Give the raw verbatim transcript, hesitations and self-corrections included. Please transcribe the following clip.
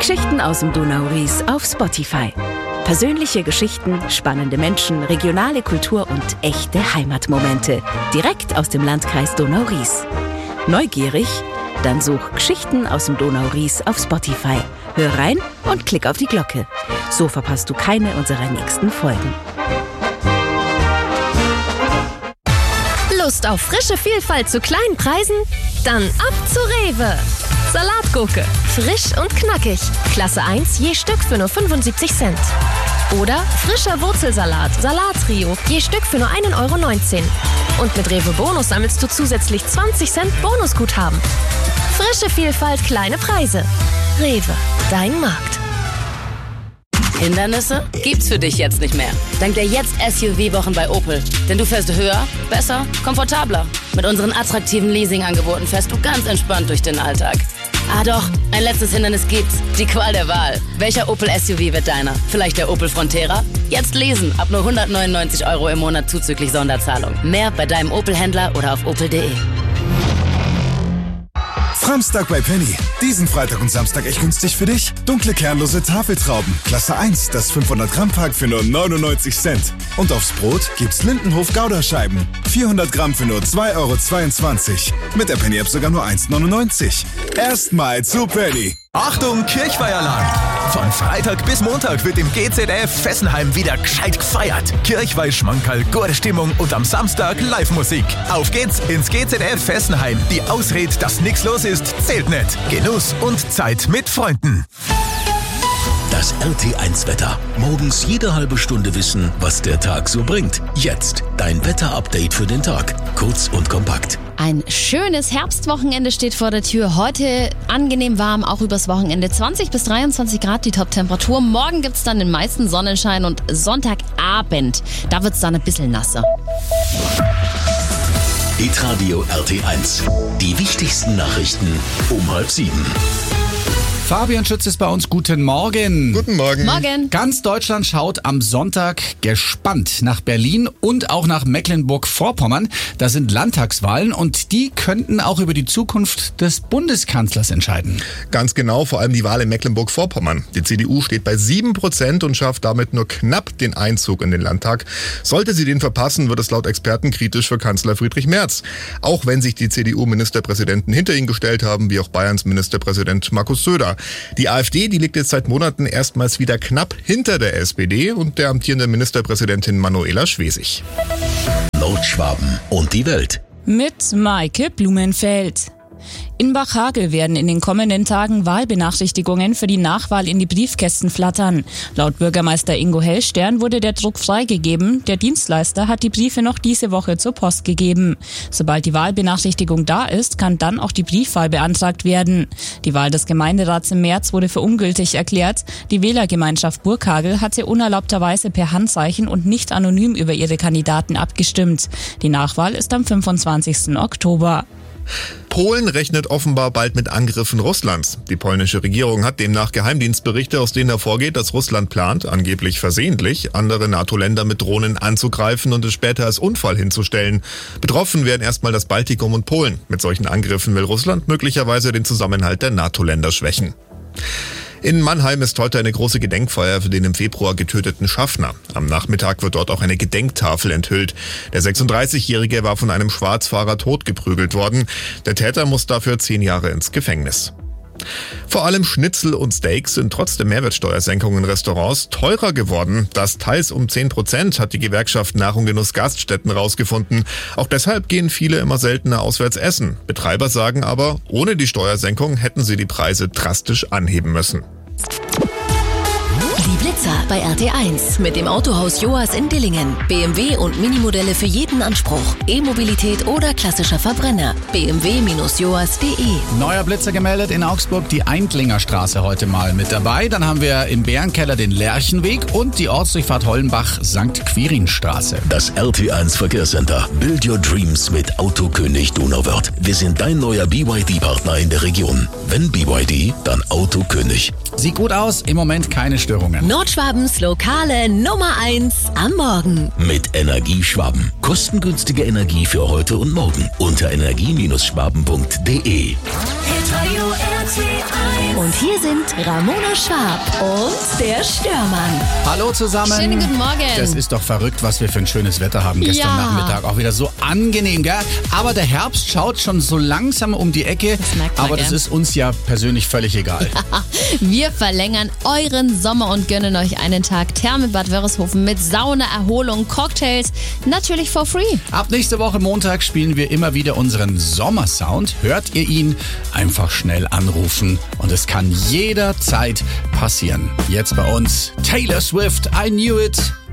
Geschichten aus dem Donau-Ries auf Spotify. Persönliche Geschichten, spannende Menschen, regionale Kultur und echte Heimatmomente. Direkt aus dem Landkreis Donau-Ries. Neugierig? Dann such Geschichten aus dem Donau-Ries auf Spotify. Hör rein und klick auf die Glocke. So verpasst du keine unserer nächsten Folgen. Lust auf frische Vielfalt zu kleinen Preisen? Dann ab zu Rewe. Salatgurke, frisch und knackig. Klasse eins je Stück für nur fünfundsiebzig Cent. Oder frischer Wurzelsalat, Salattrio, je Stück für nur ein Euro neunzehn. Und mit Rewe Bonus sammelst du zusätzlich zwanzig Cent Bonusguthaben. Frische Vielfalt, kleine Preise. Rewe, dein Markt. Hindernisse gibt's für dich jetzt nicht mehr. Dank der Jetzt-S U V-Wochen bei Opel. Denn du fährst höher, besser, komfortabler. Mit unseren attraktiven Leasing-Angeboten fährst du ganz entspannt durch den Alltag. Ah doch, ein letztes Hindernis gibt's. Die Qual der Wahl. Welcher Opel S U V wird deiner? Vielleicht der Opel Frontera? Jetzt lesen, ab nur hundertneunundneunzig Euro im Monat zuzüglich Sonderzahlung. Mehr bei deinem Opel-Händler oder auf opel punkt de. Samstag bei Penny. Diesen Freitag und Samstag echt günstig für dich. Dunkle kernlose Tafeltrauben. Klasse eins, das fünfhundert Gramm Pack für nur neunundneunzig Cent. Und aufs Brot gibt's Lindenhof Gouda-Scheiben. vierhundert Gramm für nur zwei Euro zweiundzwanzig. Mit der Penny-App sogar nur eins neunundneunzig. Erstmal zu Penny. Achtung, Kirchweihalarm! Von Freitag bis Montag wird im G Z F Fessenheim wieder gescheit gefeiert. Kirchweih, Schmankerl, gute Stimmung und am Samstag Live-Musik. Auf geht's ins G Z F Fessenheim. Die Ausrede, dass nichts los ist, zählt nicht. Genuss und Zeit mit Freunden. Das R T eins Wetter. Morgens jede halbe Stunde wissen, was der Tag so bringt. Jetzt dein Wetter-Update für den Tag. Kurz und kompakt. Ein schönes Herbstwochenende steht vor der Tür. Heute angenehm warm, auch übers Wochenende. zwanzig bis dreiundzwanzig Grad die Top-Temperatur. Morgen gibt's dann den meisten Sonnenschein und Sonntagabend, da wird's dann ein bisschen nasser. Hitradio R T eins. Die wichtigsten Nachrichten um halb sieben. Fabian Schütz ist bei uns. Guten Morgen. Guten Morgen. Morgen. Ganz Deutschland schaut am Sonntag gespannt nach Berlin und auch nach Mecklenburg-Vorpommern. Da sind Landtagswahlen und die könnten auch über die Zukunft des Bundeskanzlers entscheiden. Ganz genau, vor allem die Wahl in Mecklenburg-Vorpommern. Die C D U steht bei sieben Prozent und schafft damit nur knapp den Einzug in den Landtag. Sollte sie den verpassen, wird es laut Experten kritisch für Kanzler Friedrich Merz. Auch wenn sich die C D U-Ministerpräsidenten hinter ihn gestellt haben, wie auch Bayerns Ministerpräsident Markus Söder. Die AfD, die liegt jetzt seit Monaten erstmals wieder knapp hinter der S P D und der amtierenden Ministerpräsidentin Manuela Schwesig. Nordschwaben und die Welt. Mit Maike Blumenfeld. In Bachhagel werden in den kommenden Tagen Wahlbenachrichtigungen für die Nachwahl in die Briefkästen flattern. Laut Bürgermeister Ingo Hellstern wurde der Druck freigegeben. Der Dienstleister hat die Briefe noch diese Woche zur Post gegeben. Sobald die Wahlbenachrichtigung da ist, kann dann auch die Briefwahl beantragt werden. Die Wahl des Gemeinderats im März wurde für ungültig erklärt. Die Wählergemeinschaft Burghagel hatte unerlaubterweise per Handzeichen und nicht anonym über ihre Kandidaten abgestimmt. Die Nachwahl ist am fünfundzwanzigsten Oktober. Polen rechnet offenbar bald mit Angriffen Russlands. Die polnische Regierung hat demnach Geheimdienstberichte, aus denen hervorgeht, dass Russland plant, angeblich versehentlich, andere NATO-Länder mit Drohnen anzugreifen und es später als Unfall hinzustellen. Betroffen werden erstmal das Baltikum und Polen. Mit solchen Angriffen will Russland möglicherweise den Zusammenhalt der NATO-Länder schwächen. In Mannheim ist heute eine große Gedenkfeier für den im Februar getöteten Schaffner. Am Nachmittag wird dort auch eine Gedenktafel enthüllt. Der sechsunddreißigjährige war von einem Schwarzfahrer totgeprügelt worden. Der Täter muss dafür zehn Jahre ins Gefängnis. Vor allem Schnitzel und Steaks sind trotz der Mehrwertsteuersenkung in Restaurants teurer geworden. Das teils um zehn Prozent, hat die Gewerkschaft Nahrung Genuss Gaststätten rausgefunden. Auch deshalb gehen viele immer seltener auswärts essen. Betreiber sagen aber, ohne die Steuersenkung hätten sie die Preise drastisch anheben müssen. Die Blitzer bei R T eins mit dem Autohaus Joas in Dillingen. B M W und Minimodelle für jeden Anspruch. E-Mobilität oder klassischer Verbrenner. b m w Bindestrich joas punkt de. Neuer Blitzer gemeldet in Augsburg, die Eindlinger Straße heute mal mit dabei. Dann haben wir im Bärenkeller den Lerchenweg und die Ortsdurchfahrt Hollenbach Sankt Quirinstraße. Das R T eins Verkehrscenter. Build your dreams mit Autokönig Donauwörth. Wir sind dein neuer B Y D-Partner in der Region. Wenn B Y D, dann Autokönig. Sieht gut aus, im Moment keine Störungen. Nordschwabens lokale Nummer eins am Morgen. Mit Energieschwaben. Kostengünstige Energie für heute und morgen. Unter energie Bindestrich schwaben punkt de. Hitradio Und hier sind Ramona Schwab und der Störmann. Hallo zusammen. Schönen guten Morgen. Das ist doch verrückt, was wir für ein schönes Wetter haben gestern Ja. Nachmittag. Auch wieder so angenehm, gell? Aber der Herbst schaut schon so langsam um die Ecke. Das merkt man, aber das gell? ist uns ja persönlich völlig egal. Wir verlängern euren Sommer und gönnen euch einen Tag Therme Bad Wörishofen mit Sauna, Erholung, Cocktails. Natürlich for free. Ab nächste Woche Montag spielen wir immer wieder unseren Sommersound. Hört ihr ihn? Einfach schnell anrufen. Und es kann jederzeit passieren. Jetzt bei uns Taylor Swift, I Knew It.